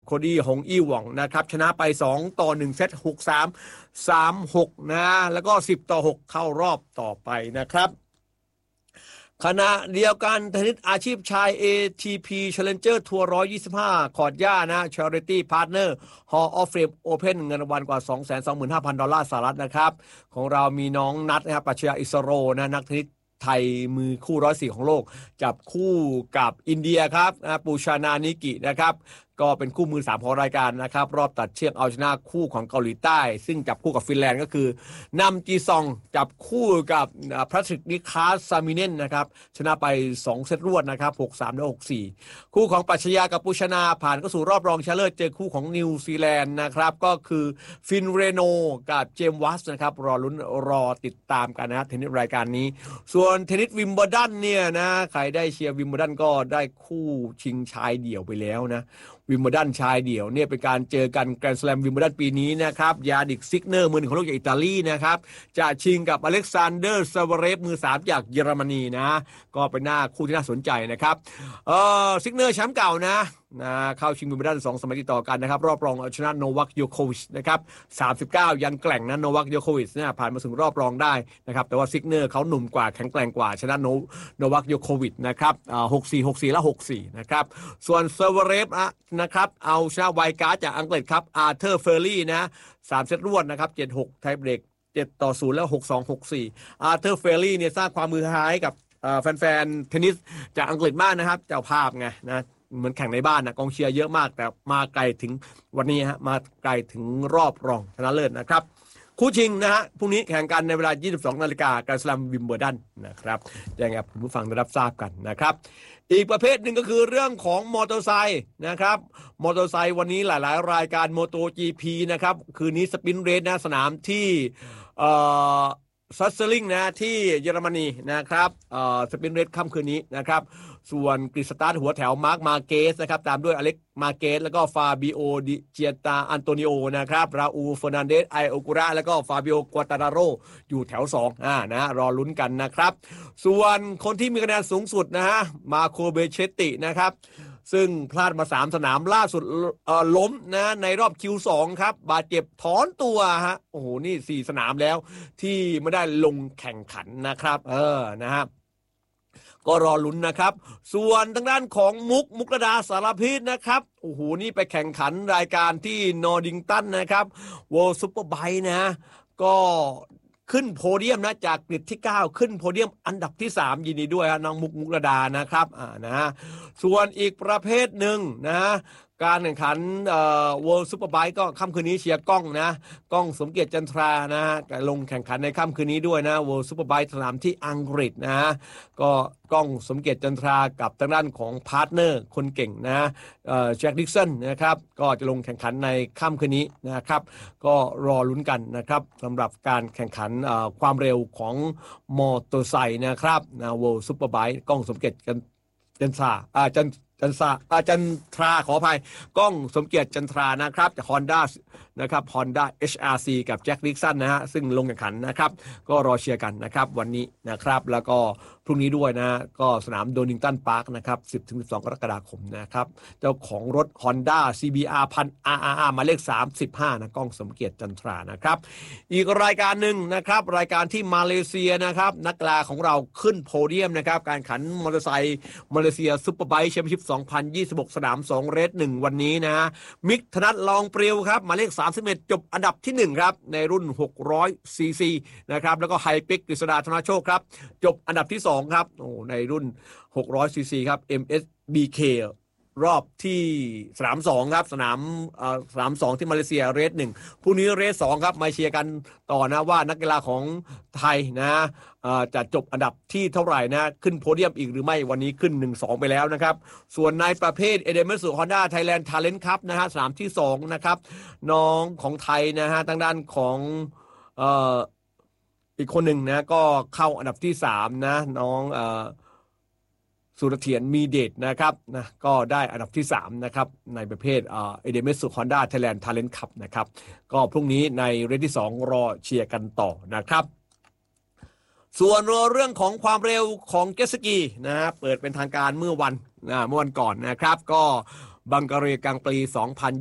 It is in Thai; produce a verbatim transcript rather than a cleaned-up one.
คดี้หงอี้หว่องนะครับชนะไปสองต่อหนึ่งเซต หกสาม สามหกนะแล้วก็สิบต่อหกเข้ารอบต่อไปนะครับขณะเดียวกันเทนนิสอาชีพชาย เอ ที พี Challenger Tour หนึ่งร้อยยี่สิบห้าคอร์ดหญ้านะ Charity Partner Hall of Fame Open เงินรางวัลกว่า สองแสนสองหมื่นห้าพัน ดอลลาร์สหรัฐนะครับของเรามีน้องนัทนะครับปรัชญาอิสโรนะนักเทนนิสไทยมือคู่หนึ่งร้อยสี่ของโลกจับคู่กับอินเดียครับปูชานานิกินะครับก็เป็นคู่มือสามของรายการนะครับรอบตัดเชือกเอาชนะคู่ของเกาหลีใต้ซึ่งจับคู่กับฟินแลนด์ก็คือนำจีซองจับคู่กับพระทริกนิคาสซามิเนนนะครับชนะไปสองเซตรวดนะครับ หกสาม และ หกสี่ คู่ของปรัชญากับปูชนาผ่านเข้าสู่รอบรองชนะเลิศเจอคู่ของนิวซีแลนด์นะครับก็คือฟินเรโนกับเจมส์วัสนะครับรอลุ้นรอติดตามกันนะเทนนิสรายการนี้ส่วนเทนนิสวิมเบิลดันเนี่ยนะใครได้เชียร์วิมเบิลดันก็ได้คู่ชิงชายเดี่ยวไปแล้วนะวิมเบิลดันชายเดี่ยวเนี่ยเป็นการเจอกันแกรนด์สแลมวิมเบิลดันปีนี้นะครับยาดิกซิกเนอร์มือหนึ่งของโลกจากอิตาลีนะครับจะชิงกับอเล็กซานเดอร์ซาวเรฟมือสามจากเยอรมนีนะก็เป็นหน้าคู่ที่น่าสนใจนะครับเอ่อซิกเนอร์แชมป์เก่านะนะเข้าชิงวิมเบิลดันสองสมัยติดต่อกันนะครับรอบรองชนะโนวัคโยโควิชนะครับสามสิบเก้ายันแกร่งนะโนวัคโยโควิชเนี่ยผ่านมาถึงรอบรองได้นะครับแต่ว่าซิกเนอร์เขาหนุ่มกว่าแข็งแกร่งกว่าชนะโนโนวัคโยโควิชนะครับอ่าหกสี่ หกสี่ และ หกสี่ นะครับส่วนซาวเรฟอะนะครับเอาชนะไวการ์ดจากอังกฤษครับอาร์เธอร์เฟอร์รี่นะสามเซตรวดนะครับเจ็ดหกไทเบรกเจ็ดต่อศูนย์แล้วหกสอง หกสี่อาร์เธอร์เฟอร์รี่เนี่ยสร้างความมือหายกับแฟนๆเทนนิสจากอังกฤษมากนะครับเจ้าภาพไงนะเหมือนแข่งในบ้านนะกองเชียร์เยอะมากแต่มาไกลถึงวันนี้ฮะมาไกลถึงรอบรองชนะเลิศนะครับคู่ชิงนะฮะพรุ่งนี้แข่งกันในเวลา ยี่สิบสองนาฬิกาแกรนด์สแลมวิมเบิลดันนะครับแจ้งให้ผู้ฟังได้รับทราบกันนะครับอีกประเภทหนึ่งก็คือเรื่องของมอเตอร์ไซค์นะครับมอเตอร์ไซค์วันนี้หลายๆรายการโมโต จี พี นะครับคืนนี้สปินเรสนะสนามที่เอ่อซัสเซอร์ลิงนะที่เยอรมนีนะครับเอ่อสปินเรสค่ำคืนนี้นะครับส่วนกริสตาร์ทหัวแถวมาร์คมาเกสนะครับตามด้วยอเล็กมาเกสแล้วก็ฟาบิโอดิเจียตาอันโตนิโอนะครับราอูเฟอร์นันเดสไอโอกุระแล้วก็ฟาบิโอกวาตาราโรอยู่แถวสองอ่านะรอลุ้นกันนะครับส่วนคนที่มีคะแนนสูงสุดนะฮะมาโคเบเชตินะครับซึ่งพลาดมาสามสนามล่าสุดเอ่อล้มนะในรอบ คิว สอง ครับบาดเจ็บถอนตัวฮะโอ้โหนี่สี่สนามแล้วที่ไม่ได้ลงแข่งขันนะครับเออนะครับก็รอลุ้นนะครับส่วนทางด้านของมุกมุกระดาสารพิษนะครับโอ้โหนี่ไปแข่งขันรายการที่นอร์ดิงตันนะครับ World Superbike นะก็ขึ้นโพเดียมนะจากกริดที่เก้าขึ้นโพเดียมอันดับที่สามยินดีด้วยฮะน้องมุกมุกระดานะครับอ่านะฮะส่วนอีกประเภทหนึ่งนะการแข่งขันเอ่อ World Superbike ก็ค่ำคืนนี้เชียร์ก้องนะก้องสมเกียรติจันทรานะฮะลงแข่งขันในค่ำคืนนี้ด้วยนะ World Superbike สนามที่อังกฤษนะฮะก็ก้องสมเกียรติจันทรากับทางด้านของพาร์ทเนอร์คนเก่งนะเอ่อแจ็คดิกสันนะครับก็จะลงแข่งขันในค่ำคืนนี้นะครับก็รอลุ้นกันนะครับสำหรับการแข่งขันเอ่อความเร็วของมอเตอร์ไซค์นะครับนะ World Superbike ก้องสมเกียรติจันทราอ่าจันจันทราอาจันทราขออภัยก้องสมเกียรติจันทรานะครับจาก Honda นะครับ Honda เอช อาร์ ซี กับแจ็คดิกสันนะฮะซึ่งลงแข่งขันนะครับก็รอเชียร์กันนะครับวันนี้นะครับแล้วก็พรุ่งนี้ด้วยนะก็สนามโดนิงตันพาร์คนะครับ สิบถึงสิบสอง กรกฎาคมนะครับเจ้าของรถ Honda ซี บี อาร์ หนึ่งพัน อาร์ อาร์ อาร์ หมายเลขสามสิบห้านะก้องสมเกียรติจันทรานะครับอีกรายการหนึ่งนะครับรายการที่มาเลเซียนะครับนักกีฬาของเราขึ้นโพเดียมนะครับการขันมอเตอร์ไซค์มาเลเซียซุปเปอร์ไบค์แชมเปี้ยนชิพสองพันยี่สิบหกสนามสองเรสหนึ่งวันนี้นะมิกธนัทลองเปรียวครับหมายเลขสามสิบเอ็ดจบอันดับที่หนึ่งครับในรุ่นหกร้อยซีซีนะครับแล้วก็ไฮปิกกฤษดาธนโชคครับจบอันดับที่สองครับโอ้ในรุ่นหกร้อยซีซีครับ เอ็ม เอส บี เค รอบที่สนามสองครับสนามเอ่อสนามสองที่มาเลเซียเรสหนึ่งพรุ่งนี้เรสสองครับมาเชียร์กันต่อนะว่านักกีฬาของไทยนะเอ่อจะจบอันดับที่เท่าไหร่นะขึ้นโพเดียมอีกหรือไม่วันนี้ขึ้น หนึ่งสอง ไปแล้วนะครับส่วนในประเภท เอ เด เอ็ม เอส Honda Thailand Talent Cup นะฮะสนามที่สองนะครับน้องของไทยนะฮะทางด้านของเอ่ออีกคนหนึ่งนะก็เข้าอันดับที่สามนะน้องเอ่อสุรเถียรมีเดชนะครับนะก็ได้อันดับที่สามนะครับในประเภทเอ่อ เอ ดี เอ็ม เอส Honda Thailand Talent Cup นะครับก็พรุ่งนี้ในเรสที่สองรอเชียร์กันต่อนะครับส่วนเรื่องของความเร็วของเจ็ตสกีนะฮะเปิดเป็นทางการเมื่อวันนะเมื่อวันก่อนนะครับก็บังการีกังปรีสองพัน